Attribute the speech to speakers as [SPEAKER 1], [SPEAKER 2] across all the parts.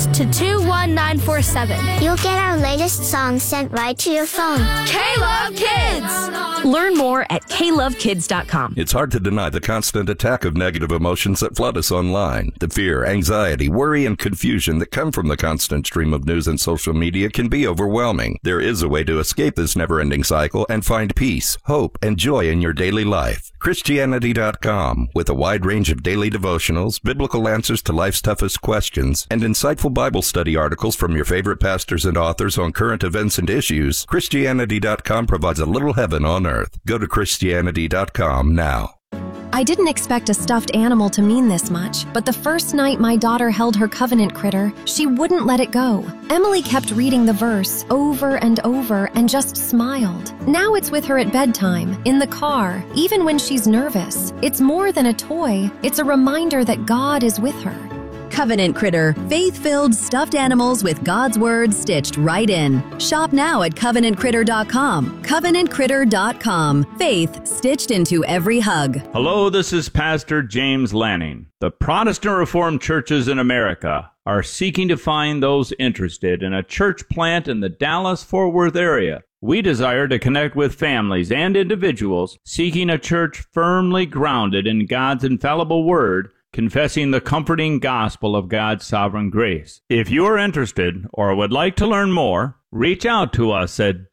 [SPEAKER 1] text to 21947.
[SPEAKER 2] You'll get our latest songs sent right to your phone.
[SPEAKER 1] K-Love Kids!
[SPEAKER 3] Learn more at klovekids.com.
[SPEAKER 4] It's hard to deny the constant attack of negative emotions that flood us online. The fear, anxiety, worry, and confusion that come from the constant stream of news and social media can be overwhelming. There is a way to escape this never-ending cycle and find peace, hope, and joy in your daily life. Christianity.com, with a wide range of daily devotionals, biblical answers to life's toughest questions, and insightful Bible study articles from your favorite pastors and authors on current events and issues, Christianity.com provides a little heaven on earth. Go to Christianity.com now.
[SPEAKER 5] I didn't expect a stuffed animal to mean this much, but the first night my daughter held her covenant critter, she wouldn't let it go. Emily kept reading the verse over and over and just smiled. Now it's with her at bedtime, in the car, even when she's nervous. It's more than a toy. It's a reminder that God is with her.
[SPEAKER 6] Covenant Critter, faith-filled stuffed animals with God's Word stitched right in. Shop now at CovenantCritter.com. CovenantCritter.com. Faith stitched into every hug.
[SPEAKER 7] Hello, this is Pastor James Lanning. The Protestant Reformed churches in America are seeking to find those interested in a church plant in the Dallas-Fort Worth area. We desire to connect with families and individuals seeking a church firmly grounded in God's infallible Word, confessing the comforting gospel of God's sovereign grace. If you are interested or would like to learn more, reach out to us at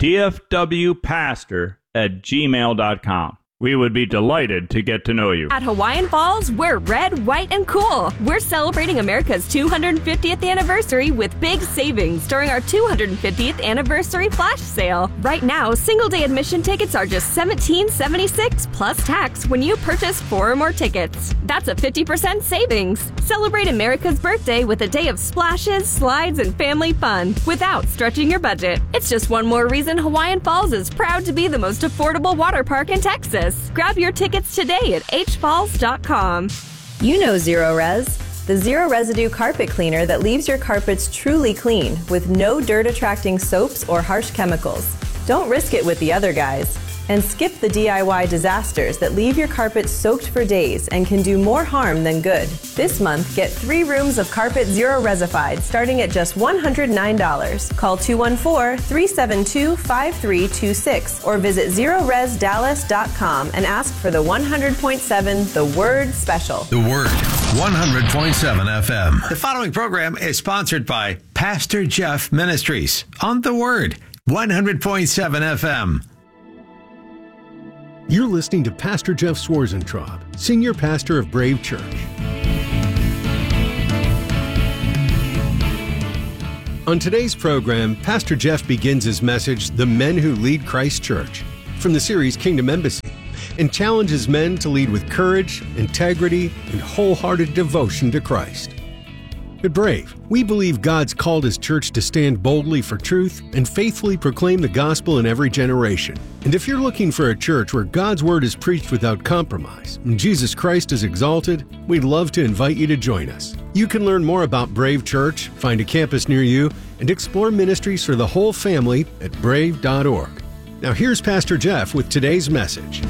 [SPEAKER 7] dfwpastor@gmail.com. We would be delighted to get to know you.
[SPEAKER 3] At Hawaiian Falls, we're red, white, and cool. We're celebrating America's 250th anniversary with big savings during our 250th anniversary flash sale. Right now, single-day admission tickets are just $17.76 plus tax when you purchase 4 or more tickets. That's a 50% savings. Celebrate America's birthday with a day of splashes, slides, and family fun without stretching your budget. It's just one more reason Hawaiian Falls is proud to be the most affordable water park in Texas. Grab your tickets today at hfalls.com.
[SPEAKER 8] You know Zero Res, the zero residue carpet cleaner that leaves your carpets truly clean with no dirt-attracting soaps or harsh chemicals. Don't risk it with the other guys. And skip the DIY disasters that leave your carpet soaked for days and can do more harm than good. This month, get 3 rooms of carpet Zero Resified starting at just $109. Call 214-372-5326 or visit ZeroResDallas.com and ask for the 100.7 The Word Special.
[SPEAKER 9] The Word, 100.7 FM. The following program is sponsored by Pastor Jeff Ministries on The Word, 100.7 FM.
[SPEAKER 10] You're listening to Pastor Jeff Swarzentraub, Senior Pastor of Brave Church. On today's program, Pastor Jeff begins his message, The Men Who Lead Christ Church, from the series Kingdom Embassy, and challenges men to lead with courage, integrity, and wholehearted devotion to Christ. At Brave, we believe God's called His church to stand boldly for truth and faithfully proclaim the gospel in every generation. And if you're looking for a church where God's word is preached without compromise and Jesus Christ is exalted, we'd love to invite you to join us. You can learn more about Brave Church, find a campus near you, and explore ministries for the whole family at brave.org. Now here's Pastor Jeff with today's message.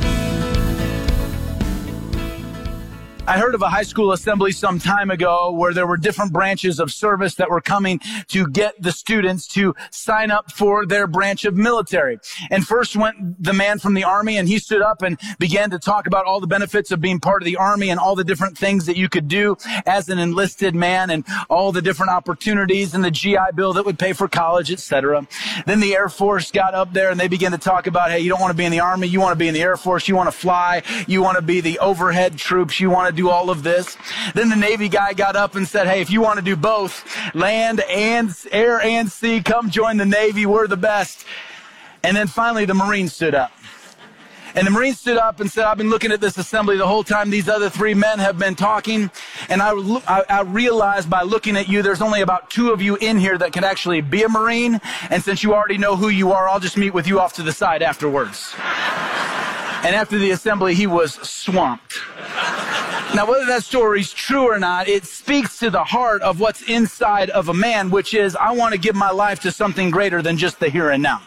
[SPEAKER 11] I heard of a high school assembly some time ago where there were different branches of service that were coming to get the students to sign up for their branch of military. And first went the man from the Army, and he stood up and began to talk about all the benefits of being part of the Army and all the different things that you could do as an enlisted man and all the different opportunities and the GI Bill that would pay for college, etc. Then the Air Force got up there and they began to talk about, hey, you don't want to be in the Army, you want to be in the Air Force, you want to fly, you want to be the overhead troops, you want to do all of this. Then the Navy guy got up and said, hey, if you want to do both, land and air and sea, come join the Navy, we're the best. And then finally the Marine stood up. And the Marine stood up and said, I've been looking at this assembly the whole time these other 3 men have been talking, and I realized by looking at you, there's only about 2 of you in here that can actually be a Marine, and since you already know who you are, I'll just meet with you off to the side afterwards. And after the assembly, he was swamped. Now, whether that story's true or not, it speaks to the heart of what's inside of a man, which is, I want to give my life to something greater than just the here and now.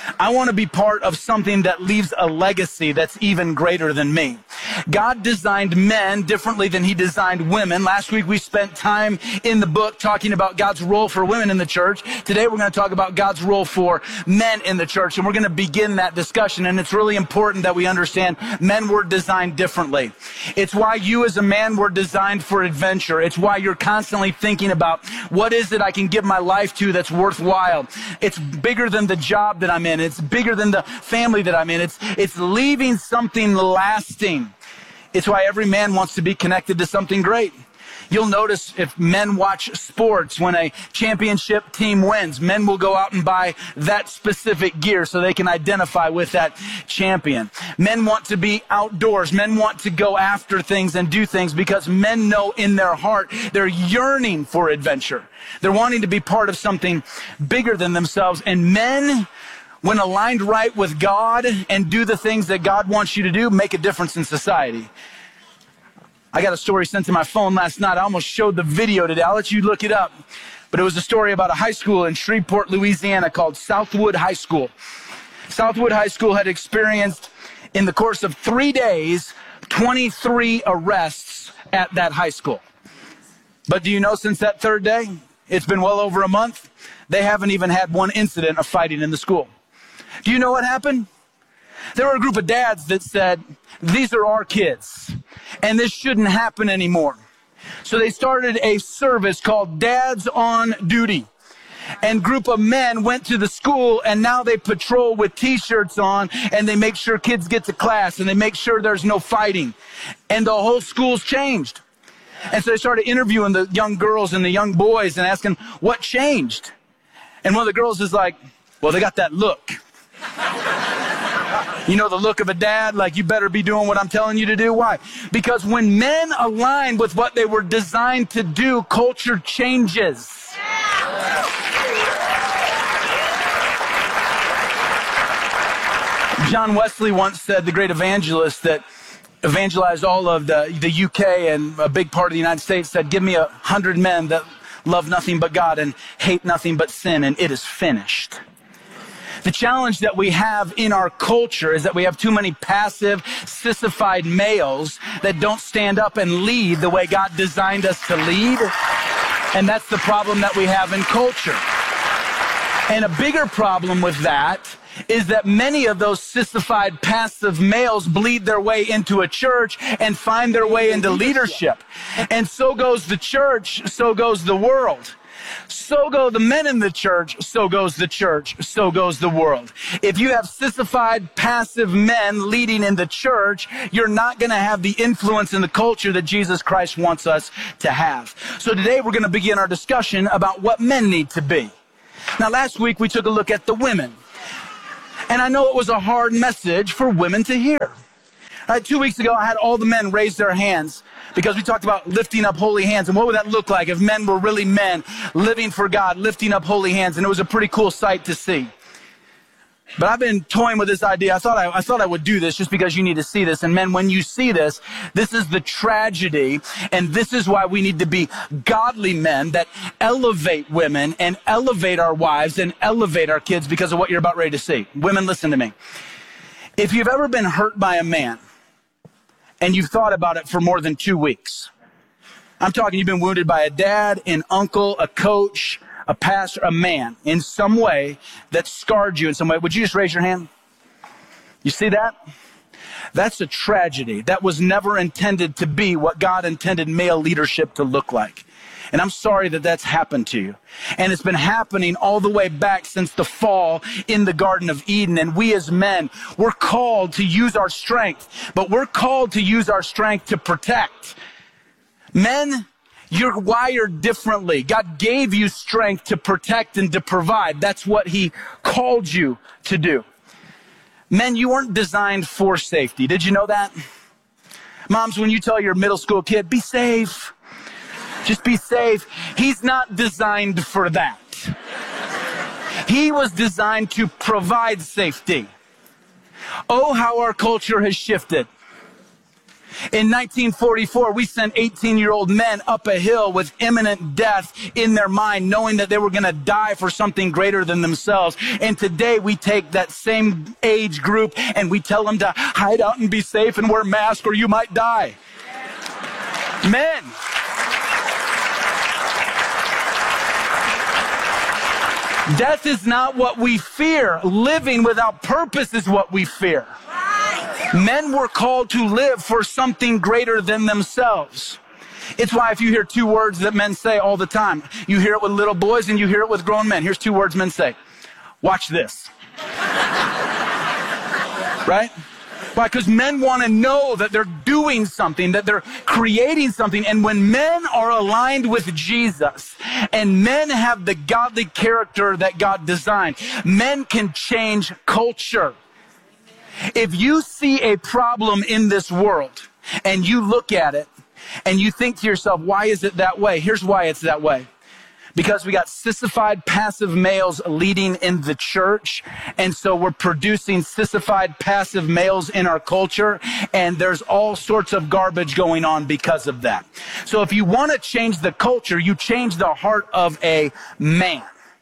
[SPEAKER 11] I want to be part of something that leaves a legacy that's even greater than me. God designed men differently than he designed women. Last week we spent time in the book talking about God's role for women in the church. Today we're going to talk about God's role for men in the church, and we're going to begin that discussion. And it's really important that we understand men were designed differently. It's why you as a man were designed for adventure. It's why you're constantly thinking about what is it I can give my life to that's worthwhile. It's bigger than the job that I'm in. It's bigger than the family that I'm in. It's leaving something lasting. It's why every man wants to be connected to something great. You'll notice if men watch sports, when a championship team wins, men will go out and buy that specific gear so they can identify with that champion. Men want to be outdoors. Men want to go after things and do things because men know in their heart they're yearning for adventure. They're wanting to be part of something bigger than themselves. And men, when aligned right with God and do the things that God wants you to do, make a difference in society. I got a story sent to my phone last night. I almost showed the video today. I'll let you look it up. But it was a story about a high school in Shreveport, Louisiana called Southwood High School. Southwood High School had experienced, in the course of 3 days, 23 arrests at that high school. But do you know, since that third day, it's been well over a month, they haven't even had one incident of fighting in the school. Do you know what happened? There were a group of dads that said, these are our kids, and this shouldn't happen anymore. So they started a service called Dads on Duty. And a group of men went to the school, and now they patrol with T-shirts on, and they make sure kids get to class, and they make sure there's no fighting. And the whole school's changed. And so they started interviewing the young girls and the young boys and asking, what changed? And one of the girls is like, well, they got that look. You know, the look of a dad, like you better be doing what I'm telling you to do. Why? Because when men align with what they were designed to do, culture changes. John Wesley once said, the great evangelist that evangelized all of the UK and a big part of the United States, said, give me 100 men that love nothing but God and hate nothing but sin, and it is finished. The challenge that we have in our culture is that we have too many passive, sissified males that don't stand up and lead the way God designed us to lead. And that's the problem that we have in culture. And a bigger problem with that is that many of those sissified, passive males bleed their way into a church and find their way into leadership. And so goes the church, so goes the world. So go the men in the church, so goes the church, so goes the world. If you have sissified, passive men leading in the church, you're not going to have the influence in the culture that Jesus Christ wants us to have. So today we're going to begin our discussion about what men need to be. Now, last week we took a look at the women. And I know it was a hard message for women to hear. 2 weeks ago, I had all the men raise their hands because we talked about lifting up holy hands. And what would that look like if men were really men living for God, lifting up holy hands? And it was a pretty cool sight to see. But I've been toying with this idea. I thought I would do this just because you need to see this. And men, when you see this, this is the tragedy. And this is why we need to be godly men that elevate women and elevate our wives and elevate our kids because of what you're about ready to see. Women, listen to me. If you've ever been hurt by a man and you've thought about it for more than 2 weeks, I'm talking you've been wounded by a dad, an uncle, a coach, a pastor, a man, in some way that scarred you in some way. Would you just raise your hand? You see that? That's a tragedy. That was never intended to be what God intended male leadership to look like. And I'm sorry that that's happened to you. And it's been happening all the way back since the fall in the Garden of Eden. And we as men, we're called to use our strength, but we're called to use our strength to protect. Men, you're wired differently. God gave you strength to protect and to provide. That's what he called you to do. Men, you weren't designed for safety. Did you know that? Moms, when you tell your middle school kid, be safe, just be safe, he's not designed for that. He was designed to provide safety. Oh, how our culture has shifted. In 1944, we sent 18-year-old men up a hill with imminent death in their mind, knowing that they were going to die for something greater than themselves. And today we take that same age group and we tell them to hide out and be safe and wear masks or you might die. Men. Death is not what we fear. Living without purpose is what we fear. Men were called to live for something greater than themselves. It's why if you hear two words that men say all the time, you hear it with little boys and you hear it with grown men. Here's two words men say. Watch this. Right? Why? Because men want to know that they're doing something, that they're creating something. And when men are aligned with Jesus and men have the godly character that God designed, men can change culture. If you see a problem in this world and you look at it and you think to yourself, why is it that way? Here's why it's that way. Because we got sissified, passive males leading in the church. And so we're producing sissified, passive males in our culture. And there's all sorts of garbage going on because of that. So if you want to change the culture, you change the heart of a man.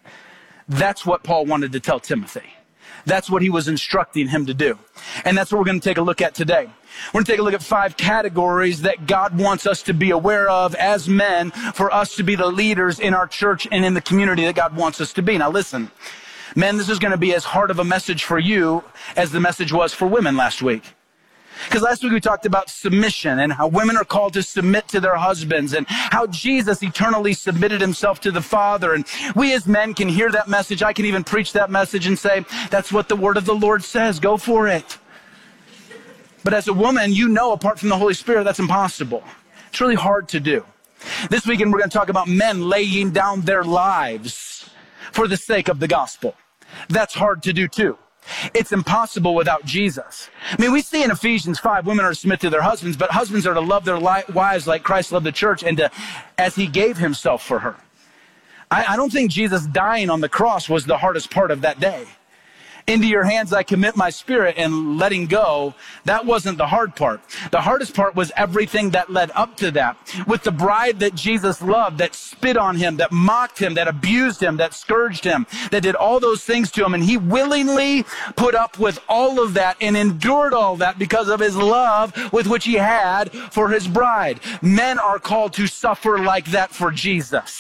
[SPEAKER 11] That's what Paul wanted to tell Timothy. That's what he was instructing him to do. And that's what we're going to take a look at today. We're going to take a look at 5 categories that God wants us to be aware of as men for us to be the leaders in our church and in the community that God wants us to be. Now listen, men, this is going to be as hard of a message for you as the message was for women last week. Because last week we talked about submission and how women are called to submit to their husbands and how Jesus eternally submitted himself to the Father. And we as men can hear that message. I can even preach that message and say, that's what the word of the Lord says. Go for it. But as a woman, you know, apart from the Holy Spirit, that's impossible. It's really hard to do. This weekend, we're going to talk about men laying down their lives for the sake of the gospel. That's hard to do too. It's impossible without Jesus. I mean, we see in Ephesians 5, women are to submit to their husbands, but husbands are to love their wives like Christ loved the church and as he gave himself for her. I don't think Jesus dying on the cross was the hardest part of that day. Into your hands I commit my spirit, and letting go, that wasn't the hard part. The hardest part was everything that led up to that. With the bride that Jesus loved, that spit on him, that mocked him, that abused him, that scourged him, that did all those things to him. And he willingly put up with all of that and endured all that because of his love with which he had for his bride. Men are called to suffer like that for Jesus.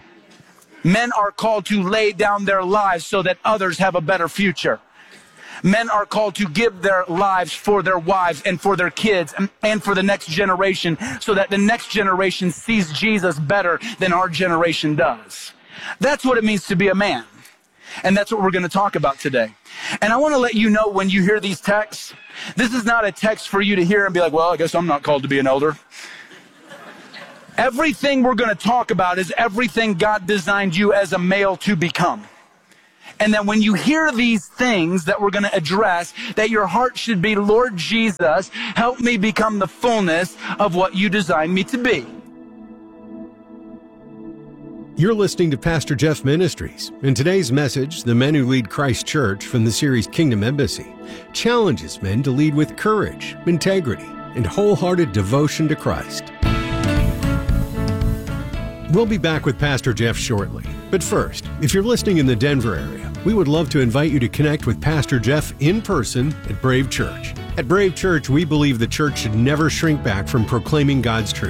[SPEAKER 11] Men are called to lay down their lives so that others have a better future. Men are called to give their lives for their wives and for their kids and for the next generation so that the next generation sees Jesus better than our generation does. That's what it means to be a man. And that's what we're going to talk about today. And I want to let you know when you hear these texts, this is not a text for you to hear and be like, well, I guess I'm not called to be an elder. Everything we're going to talk about is everything God designed you as a male to become. And then when you hear these things that we're going to address, that your heart should be, Lord Jesus, help me become the fullness of what you designed me to be.
[SPEAKER 10] You're listening to Pastor Jeff Ministries. In today's message, the Men Who Lead Christ Church from the series Kingdom Embassy challenges men to lead with courage, integrity, and wholehearted devotion to Christ. We'll be back with Pastor Jeff shortly. But first, if you're listening in the Denver area, we would love to invite you to connect with Pastor Jeff in person at Brave Church. At Brave Church, we believe the church should never shrink back from proclaiming God's truth.